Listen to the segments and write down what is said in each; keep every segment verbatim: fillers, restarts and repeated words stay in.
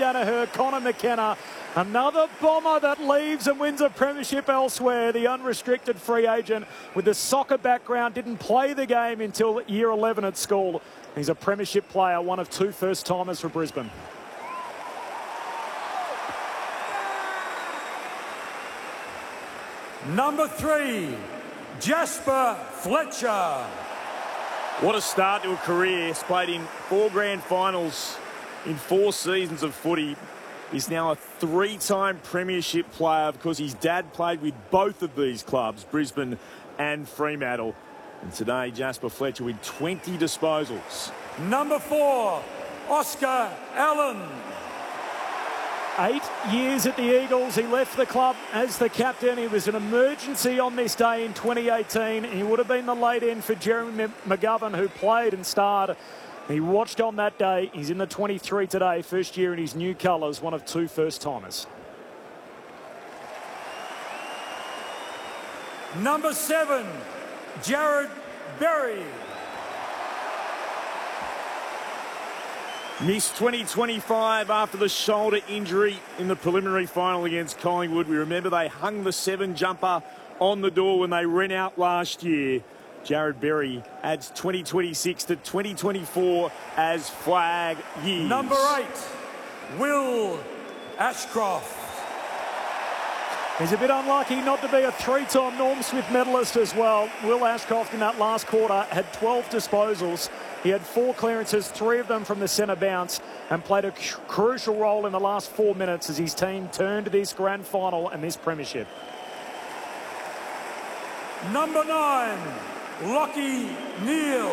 Danaher, Connor McKenna. Another bomber that leaves and wins a premiership elsewhere. The unrestricted free agent with the soccer background didn't play the game until year eleven at school. He's a premiership player, one of two first-timers for Brisbane. Number three, Jasper Fletcher. What a start to a career. He's played in four grand finals in four seasons of footy. He's now a three-time premiership player because his dad played with both of these clubs, Brisbane and Fremantle. And today, Jasper Fletcher with twenty disposals. Number four, Oscar Allen. Eight years at the Eagles. He left the club as the captain. He was an emergency on this day in twenty eighteen. He would have been the late end for Jeremy McGovern, who played and starred. He watched on that day. He's in the twenty-three today, first year in his new colours, one of two first-timers. Number seven, Jared Berry. Missed twenty twenty-five after the shoulder injury in the preliminary final against Collingwood. We remember they hung the seven jumper on the door when they ran out last year. Jared Berry adds twenty twenty-six to twenty twenty-four as flag years. Number eight, Will Ashcroft. He's a bit unlucky not to be a three-time Norm Smith medalist as well. Will Ashcroft in that last quarter had twelve disposals. He had four clearances, three of them from the centre bounce, and played a cr crucial role in the last four minutes as his team turned to this grand final and this premiership. Number nine, Lachie Neale.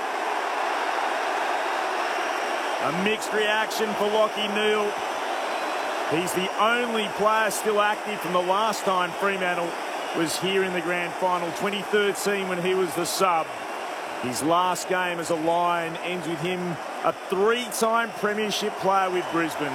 A mixed reaction for Lachie Neale. He's the only player still active from the last time Fremantle was here in the grand final, twenty thirteen, when he was the sub. His last game as a Lion ends with him a three-time premiership player with Brisbane.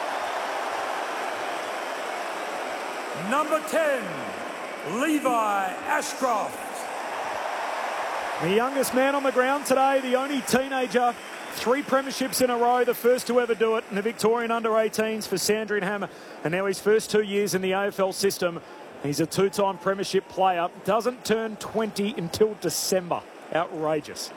Number ten, Levi Ashcroft. The youngest man on the ground today, the only teenager. Three premierships in a row, the first to ever do it in the Victorian under eighteens for Sandringham, and now his first two years in the A F L system. He's a two-time premiership player, doesn't turn twenty until December. Outrageous.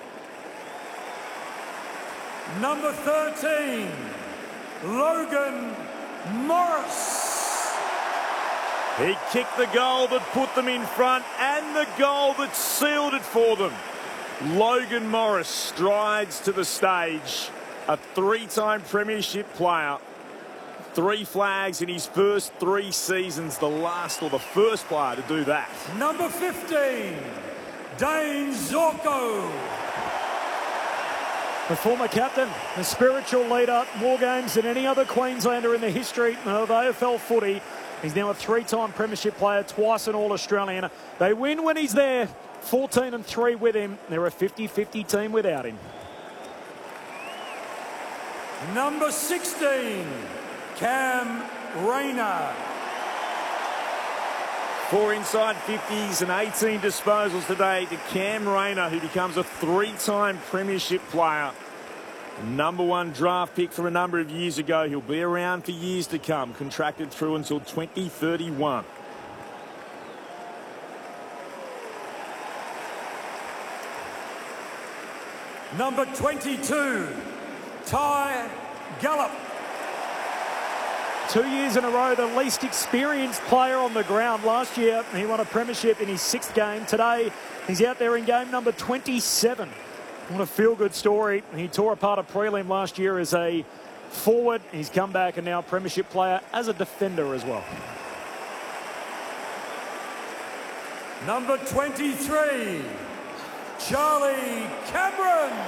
Number thirteen, Logan Morris. He kicked the goal that put them in front and the goal that sealed it for them. Logan Morris strides to the stage, a three-time premiership player. Three flags in his first three seasons, the last or the first player to do that. Number fifteen, Dane Zorko. The former captain, the spiritual leader, more games than any other Queenslander in the history of A F L footy. He's now a three-time premiership player, twice an All-Australian. They win when he's there, fourteen and three with him. They're a fifty fifty team without him. Number sixteen, Cam Rayner. Four inside fifties and eighteen disposals today to Cam Rayner, who becomes a three-time premiership player. Number one draft pick from a number of years ago. He'll be around for years to come, contracted through until twenty thirty-one. Number twenty-two, Ty Gallup. Two years in a row, the least experienced player on the ground. Last year, he won a premiership in his sixth game. Today, he's out there in game number twenty-seven. What a feel-good story. He tore apart a prelim last year as a forward. He's come back and now a premiership player as a defender as well. Number twenty-three, Charlie Cameron.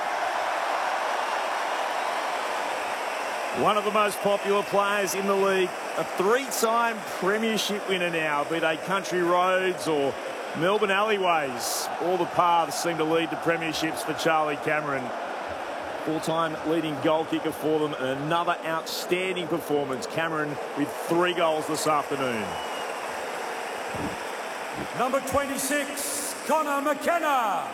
One of the most popular players in the league, a three-time premiership winner now, be they country roads or Melbourne alleyways. All the paths seem to lead to premierships for Charlie Cameron. Full-time leading goal kicker for them, and another outstanding performance. Cameron with three goals this afternoon. Number twenty-six, Connor McKenna.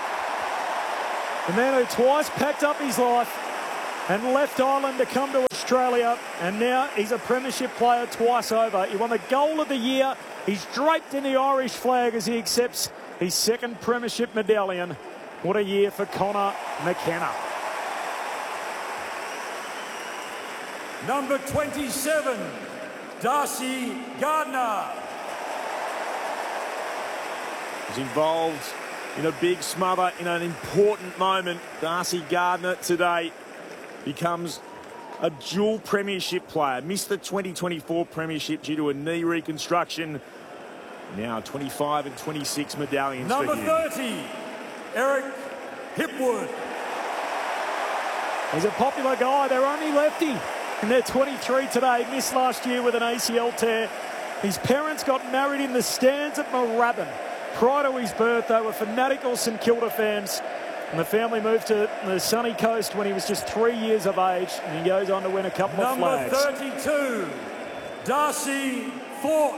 The man who twice packed up his life and left Ireland to come to Australia. Australia, and now he's a premiership player twice over. He won the goal of the year. He's draped in the Irish flag as he accepts his second premiership medallion. What a year for Conor McKenna. Number twenty-seven, Darcy Gardner. He's involved in a big smother in an important moment. Darcy Gardner today becomes a dual premiership player. Missed the twenty twenty-four premiership due to a knee reconstruction. Now twenty-five and twenty-six medallions Number for him. thirty, Eric Hipwood. He's a popular guy. They're only lefty. And they're twenty-three today. Missed last year with an A C L tear. His parents got married in the stands at Moorabbin. Prior to his birth, they were fanatical St Kilda fans. And the family moved to the sunny coast when he was just three years of age. And he goes on to win a couple Number of flags. thirty-two, Darcy Fort.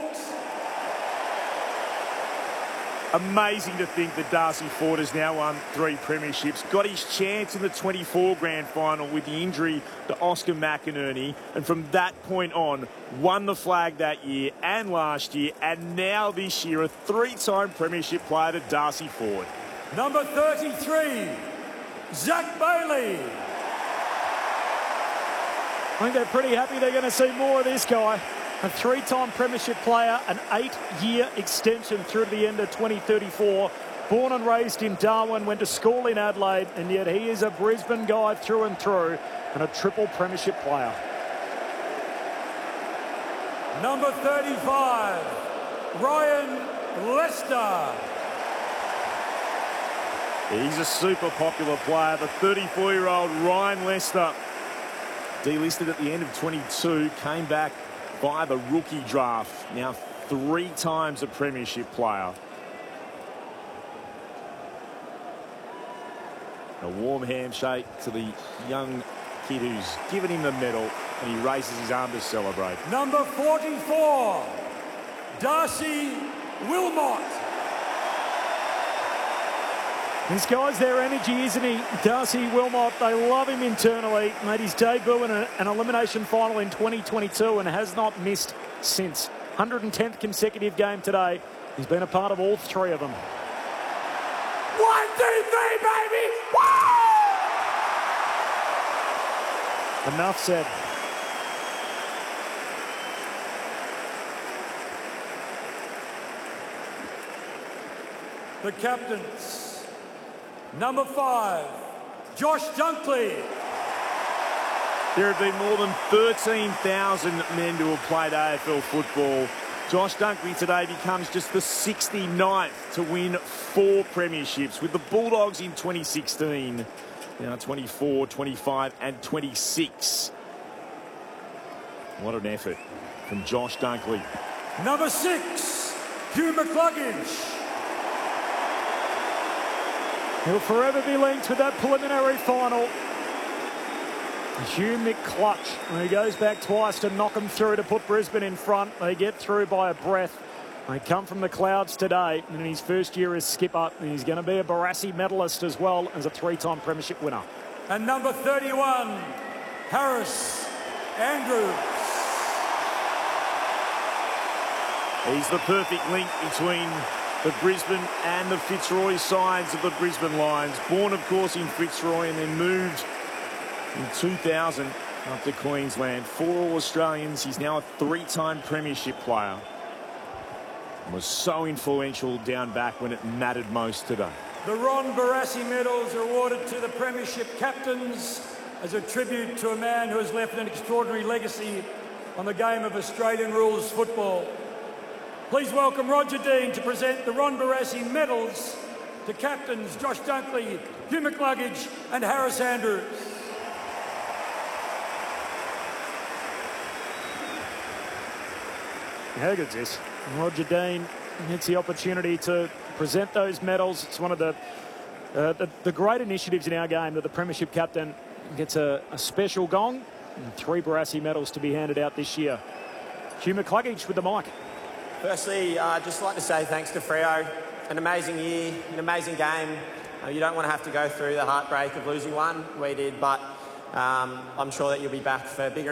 Amazing to think that Darcy Fort has now won three premierships. Got his chance in the twenty-four grand final with the injury to Oscar McInerney. And from that point on, won the flag that year and last year. And now this year, a three-time premiership player to Darcy Fort. Number thirty-three, Zach Bailey. I think they're pretty happy they're going to see more of this guy. A three-time premiership player, an eight-year extension through to the end of twenty thirty-four. Born and raised in Darwin, went to school in Adelaide, and yet he is a Brisbane guy through and through, and a triple premiership player. Number thirty-five, Ryan Lester. He's a super popular player. The thirty-four-year-old Ryan Lester, delisted at the end of twenty-two, came back by the rookie draft. Now three times a premiership player. A warm handshake to the young kid who's given him the medal, and he raises his arm to celebrate. Number forty-four, Darcy Wilmot. This guy's their energy, isn't he? Darcy Wilmot, they love him internally. Made his debut in a, an elimination final in twenty twenty-two and has not missed since. one hundred tenth consecutive game today. He's been a part of all three of them. One, two, three, baby! Woo! Enough said. The captains. Number five, Josh Dunkley. There have been more than thirteen thousand men who have played A F L football. Josh Dunkley today becomes just the sixty-ninth to win four premierships, with the Bulldogs in twenty sixteen. Now twenty-four, twenty-five and twenty-six. What an effort from Josh Dunkley. Number six, Hugh McCluggage. He'll forever be linked with that preliminary final. Hugh McClutch, who goes back twice to knock them through to put Brisbane in front. They get through by a breath. They come from the clouds today, and in his first year as skipper, and he's going to be a Barassi medalist as well as a three-time premiership winner. And number thirty-one, Harris Andrews. He's the perfect link between the Brisbane and the Fitzroy sides of the Brisbane Lions. Born, of course, in Fitzroy and then moved in two thousand up to Queensland. For all Australians, he's now a three-time premiership player. And was so influential down back when it mattered most today. The Ron Barassi medals are awarded to the premiership captains as a tribute to a man who has left an extraordinary legacy on the game of Australian rules football. Please welcome Roger Dean to present the Ron Barassi medals to captains Josh Dunkley, Hugh McCluggage and Harris Andrews. How good is this? Roger Dean gets the opportunity to present those medals. It's one of the, uh, the, the great initiatives in our game that the premiership captain gets a, a special gong and three Barassi medals to be handed out this year. Hugh McCluggage with the mic. Firstly, I'd uh, just like to say thanks to Freo. An amazing year, an amazing game. Uh, you don't want to have to go through the heartbreak of losing one. We did, but um, I'm sure that you'll be back for bigger